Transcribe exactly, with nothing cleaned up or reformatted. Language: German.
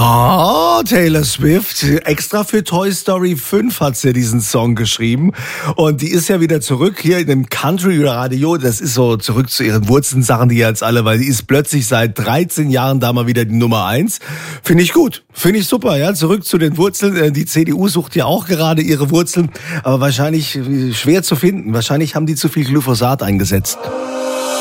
Oh, Taylor Swift. Extra für Toy Story fünf hat sie diesen Song geschrieben. Und die ist ja wieder zurück hier in dem Country-Radio. Das ist so zurück zu ihren Wurzeln, sagen die jetzt alle, weil die ist plötzlich seit dreizehn Jahren da mal wieder die Nummer eins. Finde ich gut. Finde ich super, ja. Zurück zu den Wurzeln. Die C D U sucht ja auch gerade ihre Wurzeln. Aber wahrscheinlich schwer zu finden. Wahrscheinlich haben die zu viel Glyphosat eingesetzt.